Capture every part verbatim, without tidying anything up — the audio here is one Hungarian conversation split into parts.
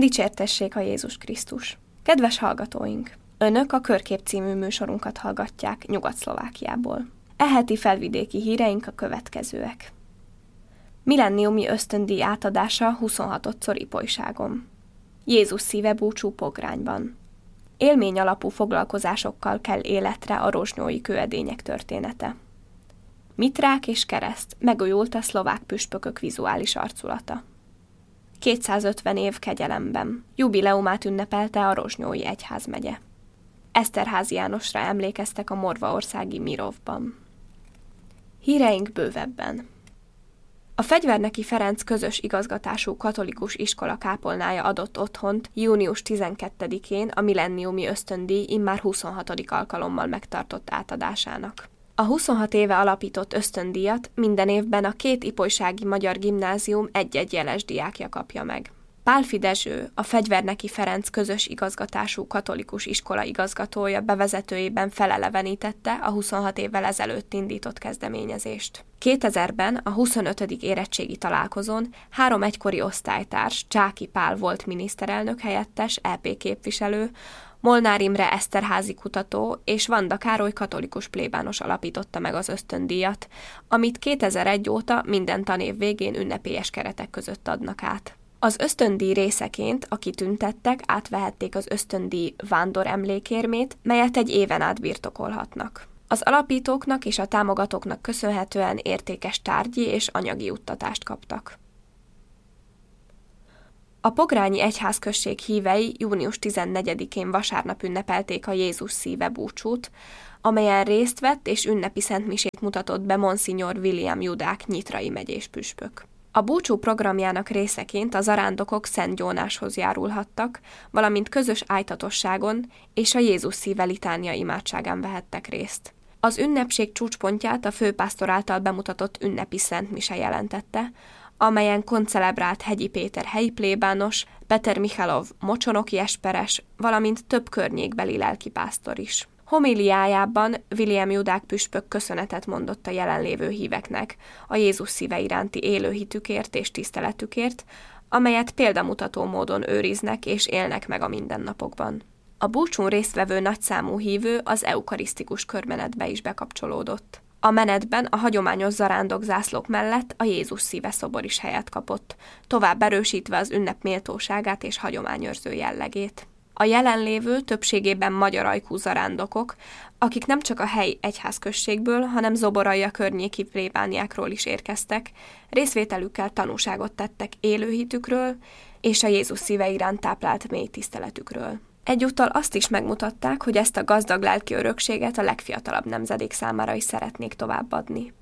Dicsértessék a Jézus Krisztus! Kedves hallgatóink! Önök a Körkép című műsorunkat hallgatják Nyugat-Szlovákiából. E heti felvidéki híreink a következőek. Millenniumi ösztöndíj átadása huszonhatodszor Ipolyságon. Jézus szíve búcsú Pogrányban. Élmény alapú foglalkozásokkal kell életre a rozsnyói kőedények története. Mitrák és kereszt, megújult a szlovák püspökök vizuális arculata. kétszázötven év kegyelemben. Jubileumát ünnepelte a rozsnyói egyházmegye. Eszterházy Jánosra emlékeztek a morvaországi Mirovban. Híreink bővebben. A Fegyverneki Ferenc közös igazgatású katolikus iskola kápolnája adott otthont június tizenkettedikén a millenniumi ösztöndíj immár huszonhatodik alkalommal megtartott átadásának. A huszonhat éve alapított ösztöndíjat minden évben a két ipolysági magyar gimnázium egy-egy jeles diákja kapja meg. Pálffy Dezső, a Fegyverneki Ferenc közös igazgatású katolikus iskola igazgatója bevezetőjében felelevenítette a huszonhat évvel ezelőtt indított kezdeményezést. kétezerben a huszonötödik érettségi találkozón három egykori osztálytárs, Csáky Pál volt miniszterelnök helyettes, é pé képviselő, Molnár Imre eszterházi kutató és Vanda Károly katolikus plébános alapította meg az ösztöndíjat, amit kétezer-egy óta minden tanév végén ünnepélyes keretek között adnak át. Az ösztöndíj részeként a kitüntettek átvehették az ösztöndíj vándor emlékérmét, melyet egy éven át birtokolhatnak. Az alapítóknak és a támogatóknak köszönhetően értékes tárgyi és anyagi juttatást kaptak. A Pogrányi Egyházközség hívei június tizennegyedikén vasárnap ünnepelték a Jézus szíve búcsút, amelyen részt vett és ünnepi szentmisét mutatott be Monsignor William Judák nyitrai megyés püspök. A búcsú programjának részeként a zarándokok Szent Gyónáshoz járulhattak, valamint közös ájtatosságon és a Jézus szíve litánia imádságán vehettek részt. Az ünnepség csúcspontját a főpásztor által bemutatott ünnepi szentmise jelentette, amelyen koncelebrált Hegyi Péter helyi plébános, Peter Michalov mocsonoki esperes, valamint több környékbeli lelkipásztor is. Homiliájában William Judák püspök köszönetet mondott a jelenlévő híveknek a Jézus szíve iránti élő hitükért és tiszteletükért, amelyet példamutató módon őriznek és élnek meg a mindennapokban. A búcsún résztvevő nagyszámú hívő az eukarisztikus körmenetbe is bekapcsolódott. A menetben a hagyományos zarándok zászlók mellett a Jézus szíve szobor is helyet kapott, tovább erősítve az ünnep méltóságát és hagyományőrző jellegét. A jelenlévő többségében magyar ajkú zarándokok, akik nem csak a helyi egyházközségből, hanem Zoboraia környéki plébániákról is érkeztek, részvételükkel tanúságot tettek élőhitükről és a Jézus szíve iránt táplált mély tiszteletükről. Egyúttal azt is megmutatták, hogy ezt a gazdag lelki örökséget a legfiatalabb nemzedék számára is szeretnék továbbadni.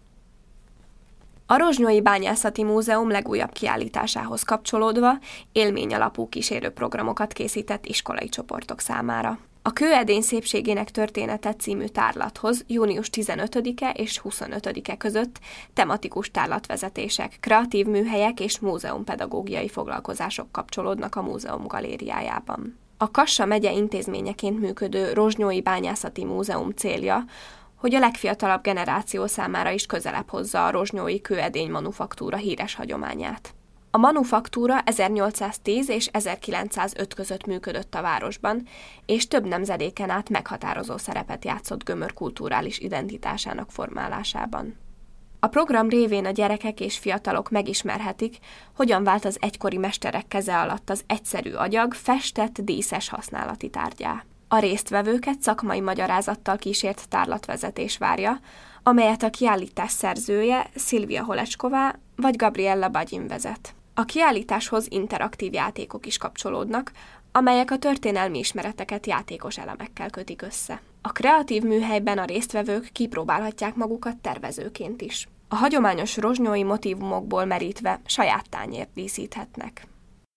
A Rozsnyói Bányászati Múzeum legújabb kiállításához kapcsolódva élményalapú kísérőprogramokat készített iskolai csoportok számára. A Kőedény szépségének története című tárlathoz június tizenötödike és huszonötödike között tematikus tárlatvezetések, kreatív műhelyek és múzeumpedagógiai foglalkozások kapcsolódnak a múzeum galériájában. A Kassa megye intézményeként működő Rozsnyói Bányászati Múzeum célja, hogy a legfiatalabb generáció számára is közelebb hozza a rozsnyói kőedény manufaktúra híres hagyományát. A manufaktúra ezernyolcszáztíz és ezerkilencszázöt között működött a városban, és több nemzedéken át meghatározó szerepet játszott Gömör kulturális identitásának formálásában. A program révén a gyerekek és fiatalok megismerhetik, hogyan vált az egykori mesterek keze alatt az egyszerű agyag festett, díszes használati tárgyá. A résztvevőket szakmai magyarázattal kísért tárlatvezetés várja, amelyet a kiállítás szerzője Szilvia Holecsková vagy Gabriella Bagyin vezet. A kiállításhoz interaktív játékok is kapcsolódnak, amelyek a történelmi ismereteket játékos elemekkel kötik össze. A kreatív műhelyben a résztvevők kipróbálhatják magukat tervezőként is. A hagyományos rozsnyói motívumokból merítve saját tányért díszíthetnek.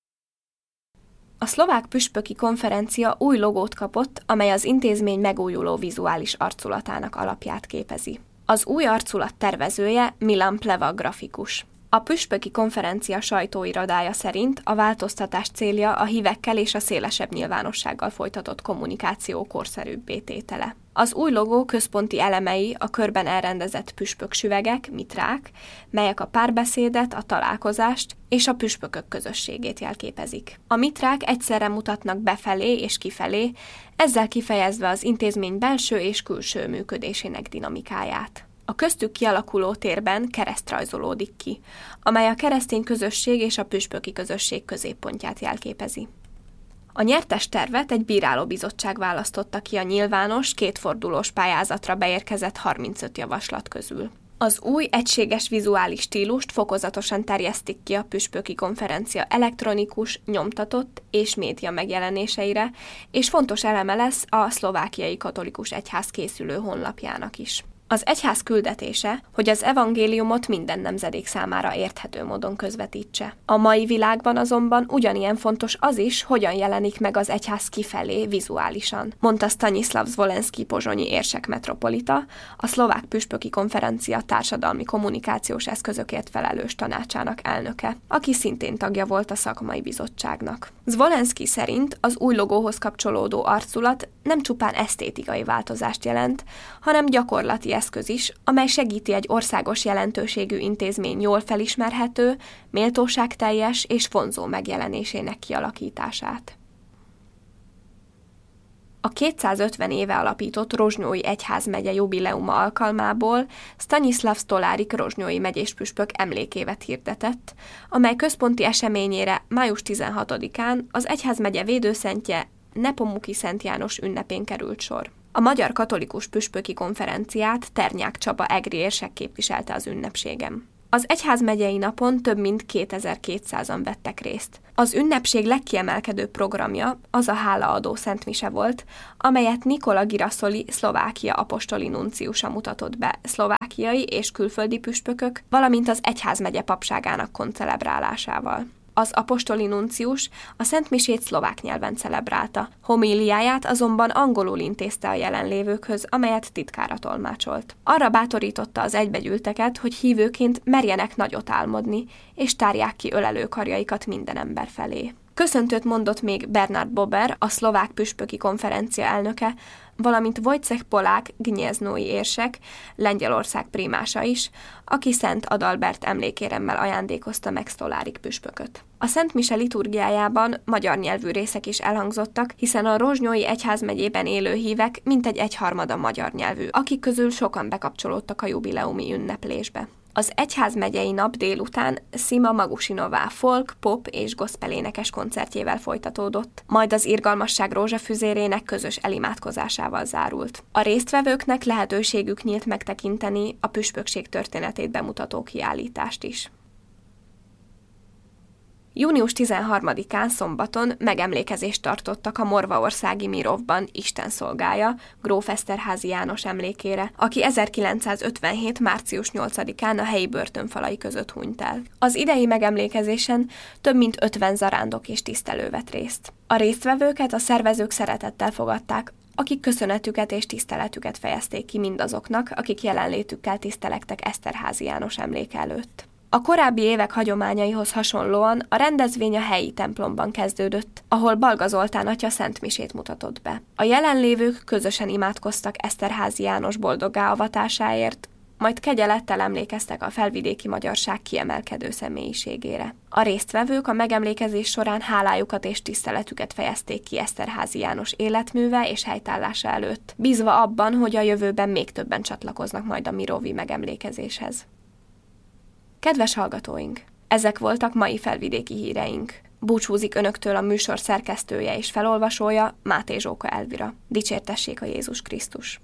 A szlovák püspöki konferencia új logót kapott, amely az intézmény megújuló vizuális arculatának alapját képezi. Az új arculat tervezője Milan Pleva grafikus. A A püspöki konferencia sajtóirodája szerint a változtatás célja a hívekkel és a szélesebb nyilvánossággal folytatott kommunikáció korszerűbbé tétele. Az új logó központi elemei a körben elrendezett püspöksüvegek, mitrák, melyek a párbeszédet, a találkozást és a püspökök közösségét jelképezik. A mitrák egyszerre mutatnak befelé és kifelé, ezzel kifejezve az intézmény belső és külső működésének dinamikáját. A köztük kialakuló térben kereszt rajzolódik ki, amely a keresztény közösség és a püspöki közösség középpontját jelképezi. A nyertes tervet egy bírálóbizottság választotta ki a nyilvános, kétfordulós pályázatra beérkezett harmincöt javaslat közül. Az új, egységes vizuális stílust fokozatosan terjesztik ki a püspöki konferencia elektronikus, nyomtatott és média megjelenéseire, és fontos eleme lesz a szlovákiai katolikus egyház készülő honlapjának is. Az egyház küldetése, hogy az evangéliumot minden nemzedék számára érthető módon közvetítse. A mai világban azonban ugyanilyen fontos az is, hogyan jelenik meg az egyház kifelé vizuálisan, mondta Stanislav Zvolenský pozsonyi érsek metropolita, a szlovák püspöki konferencia társadalmi kommunikációs eszközökért felelős tanácsának elnöke, aki szintén tagja volt a szakmai bizottságnak. Zvolenský szerint az új logóhoz kapcsolódó arculat nem csupán esztétikai változást jelent, hanem gyakorlati eszköz is, amely segíti egy országos jelentőségű intézmény jól felismerhető, méltóságteljes és vonzó megjelenésének kialakítását. A kétszázötven éve alapított Rozsnyói egyházmegye jubileuma alkalmából Stanislav Stolárik rozsnyói megyéspüspök emlékévet hirdetett, amely központi eseményére május tizenhatodikán az egyházmegye védőszentje Nepomuki Szent János ünnepén került sor. A Magyar Katolikus Püspöki Konferenciát Ternyák Csaba egri érsek képviselte az ünnepségem. Az egyházmegyei napon több mint kétezer-kétszázan vettek részt. Az ünnepség legkiemelkedőbb programja az a hálaadó szentmise volt, amelyet Nikola Girasoli Szlovákia apostoli nunciusa mutatott be szlovákiai és külföldi püspökök, valamint az egyházmegye papságának koncelebrálásával. Az apostoli nuncius a szentmisét szlovák nyelven celebrálta, homíliáját azonban angolul intézte a jelenlévőkhöz, amelyet titkára tolmácsolt. Arra bátorította az egybegyűlteket, hogy hívőként merjenek nagyot álmodni, és tárják ki ölelőkarjaikat minden ember felé. Köszöntőt mondott még Bernard Bober, a szlovák püspöki konferencia elnöke, valamint Wojciech Polák gnyesznói érsek, Lengyelország primása is, aki Szent Adalbert emlékéremmel ajándékozta meg Stolárik püspököt. A Szent Mise liturgiájában magyar nyelvű részek is elhangzottak, hiszen a Rozsnyói egyházmegyében élő hívek mintegy egyharmada magyar nyelvű, akik közül sokan bekapcsolódtak a jubileumi ünneplésbe. Az egyházmegyei nap délután Szima Magusinová folk, pop és gospel énekes koncertjével folytatódott, majd az Irgalmasság rózsafüzérének közös elimádkozásával zárult. A résztvevőknek lehetőségük nyílt megtekinteni a püspökség történetét bemutató kiállítást is. június tizenharmadikán szombaton megemlékezést tartottak a morvaországi Mirovban Isten szolgája, gróf Eszterházy János emlékére, aki ezerkilencszázötvenhét március nyolcadikán a helyi börtönfalai között hunyt el. Az idei megemlékezésen több mint ötven zarándok és tisztelő vett részt. A résztvevőket a szervezők szeretettel fogadták, akik köszönetüket és tiszteletüket fejezték ki mindazoknak, akik jelenlétükkel tisztelektek Eszterházy János emléke előtt. A korábbi évek hagyományaihoz hasonlóan a rendezvény a helyi templomban kezdődött, ahol Balga Zoltán atya szentmisét mutatott be. A jelenlévők közösen imádkoztak Eszterházy János boldoggá avatásáért, majd kegyelettel emlékeztek a felvidéki magyarság kiemelkedő személyiségére. A résztvevők a megemlékezés során hálájukat és tiszteletüket fejezték ki Eszterházy János életműve és helytállása előtt, bízva abban, hogy a jövőben még többen csatlakoznak majd a mirovi megemlékezéshez. Kedves hallgatóink! Ezek voltak mai felvidéki híreink. Búcsúzik önöktől a műsor szerkesztője és felolvasója, Máté Zsóka Elvira. Dicsértessék a Jézus Krisztus!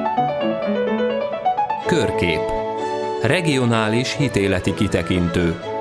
Körkép. Regionális hitéleti kitekintő.